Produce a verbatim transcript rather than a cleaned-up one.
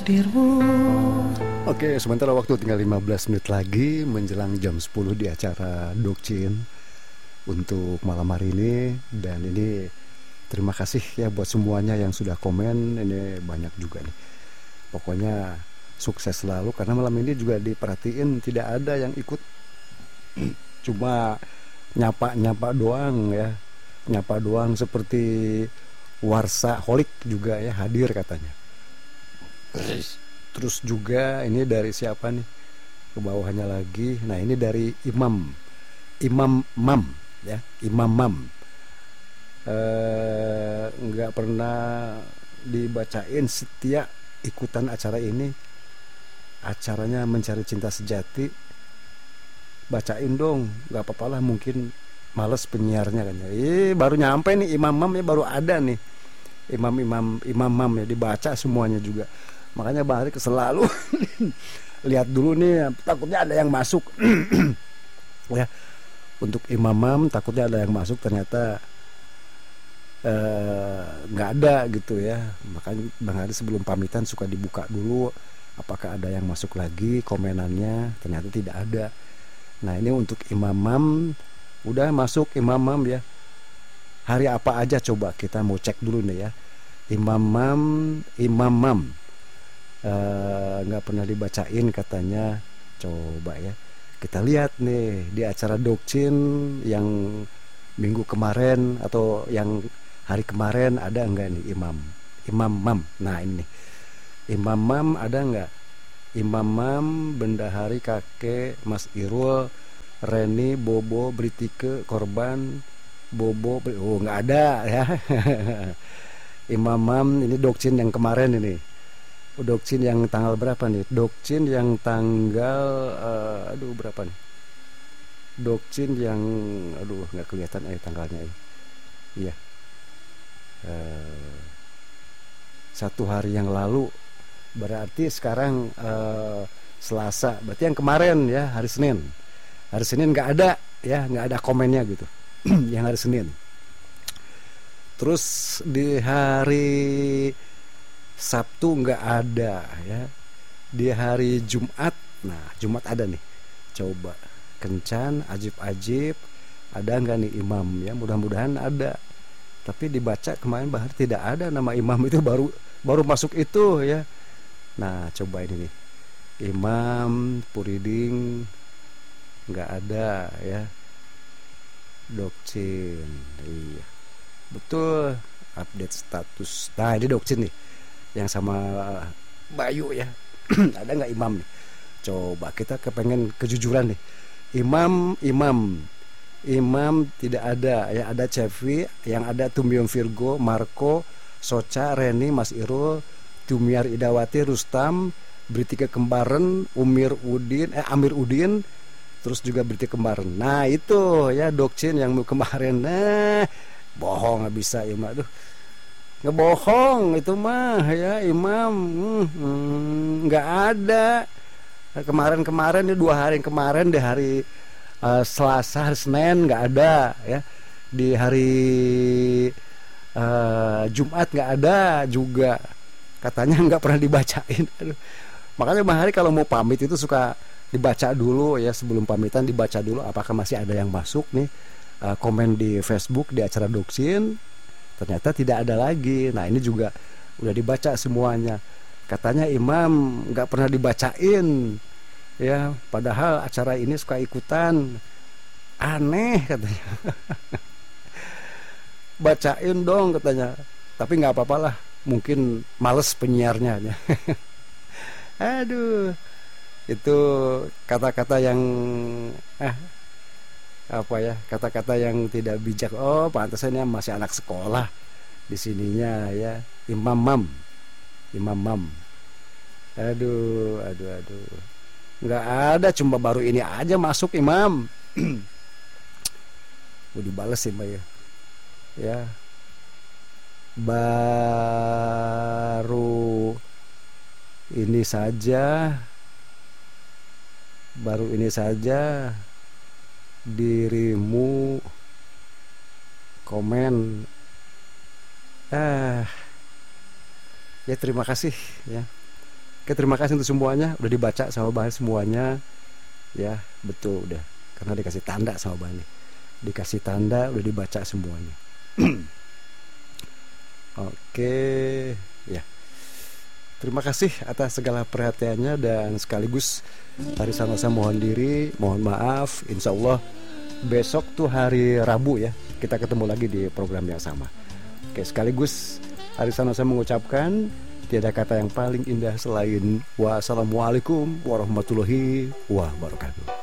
Oke, sementara waktu tinggal lima belas menit lagi menjelang jam sepuluh di acara Dokcin untuk malam hari ini. Dan ini terima kasih ya buat semuanya yang sudah komen. Ini banyak juga nih. Pokoknya sukses selalu karena malam ini juga diperhatiin tidak ada yang ikut. Cuma nyapa-nyapa doang ya. Nyapa doang seperti Warsa Holik juga ya hadir katanya. Terus juga ini dari siapa nih? Ke bawahnya lagi. Nah, ini dari Imam. Imam Mam ya, Imam Mam. Eh enggak pernah dibacain, setia ikutan acara ini. Acaranya Mencari Cinta Sejati. Bacain dong, enggak apa-apa lah, mungkin males penyiarnya kan ya. Eh baru nyampe nih Imam Mam ya, baru ada nih. Imam-imam Imam Mam ya, dibaca semuanya juga. Makanya Bang Hari selalu lihat dulu nih, takutnya ada yang masuk. Ya, untuk imamam takutnya ada yang masuk, ternyata nggak eh, ada gitu ya. Makanya Bang Hari sebelum pamitan suka dibuka dulu apakah ada yang masuk lagi komenannya, ternyata tidak ada. Nah, ini untuk imamam udah masuk imamam ya. Hari apa aja coba kita mau cek dulu nih ya. Imamam imamam nggak uh, pernah dibacain katanya. Coba ya kita lihat nih di acara Dokcin yang minggu kemarin atau yang hari kemarin ada nggak nih Imam Imam Mam. Nah ini Imam Mam ada nggak? Imam Mam, Bendahari, Kakek, Mas Irul, Reni, Bobo, Britike, Korban, Bobo. Oh nggak ada ya. Imam Mam ini Dokcin yang kemarin ini. Dokcin yang tanggal berapa nih? Dokcin yang tanggal uh, aduh berapa nih? Dokcin yang aduh nggak kelihatan eh tanggalnya ini. Iya. Uh, satu hari yang lalu, berarti sekarang uh, Selasa. Berarti yang kemarin ya, hari Senin. Hari Senin nggak ada ya, nggak ada komennya gitu. Yang hari Senin. Terus di hari Sabtu nggak ada ya. Di hari Jumat, nah Jumat ada nih. Coba Kencan, Ajib-Ajib, ada nggak nih Imam ya? Mudah-mudahan ada. Tapi dibaca kemarin bahar tidak ada nama Imam itu, baru baru masuk itu ya. Nah coba ini nih, Imam Puriding nggak ada ya. Dokcin, iya betul, update status. Nah ini Dokcin nih yang sama Bayu ya. Ada nggak Imam nih? Coba kita kepengen kejujuran nih. Imam Imam Imam tidak ada ya. Ada Cevi, yang ada Tumbion Virgo, Marco, Soca, Reni, Mas Irul, Tumiar Idawati, Rustam, Britika Kembaran, Umir Udin eh Amir Udin, terus juga Britika Kembaran. Nah itu ya Dokcin yang kemarin. Nah bohong nggak bisa ya mak. Aduh, ngebohong itu mah ya Imam. Nggak hmm, hmm, ada kemarin-kemarin ini, dua hari kemarin di hari uh, Selasa, hari Senin nggak ada ya. Di hari uh, Jumat nggak ada juga, katanya nggak pernah dibacain. Aduh. Makanya Bang Hari kalau mau pamit itu suka dibaca dulu ya, sebelum pamitan dibaca dulu apakah masih ada yang masuk nih uh, komen di Facebook di acara Dokcin. Ternyata tidak ada lagi. Nah ini juga udah dibaca semuanya. Katanya Imam nggak pernah dibacain ya, padahal acara ini suka ikutan. Aneh katanya. Bacain dong katanya. Tapi nggak apa-apa lah, mungkin males penyiarnya. Aduh, itu kata-kata yang eh apa ya, kata-kata yang tidak bijak. Oh pantasnya masih anak sekolah di sininya ya. Imam Mam Imam Mam aduh aduh aduh nggak ada, cuma baru ini aja masuk Imam. Udah dibales sih Mbak ya. Ya baru ini saja baru ini saja dirimu komen. Ah ya terima kasih ya Oke, terima kasih untuk semuanya. Udah dibaca sama Bang semuanya. Ya, betul udah. Karena dikasih tanda sama Bang. Dikasih tanda, udah dibaca semuanya. Oke, ya. Terima kasih atas segala perhatiannya dan sekaligus Haris Sanosa mohon diri, mohon maaf. Insya Allah besok tuh hari Rabu ya, kita ketemu lagi di program yang sama. Oke, sekaligus Haris Sanosa mengucapkan tiada kata yang paling indah selain wassalamualaikum warahmatullahi wabarakatuh.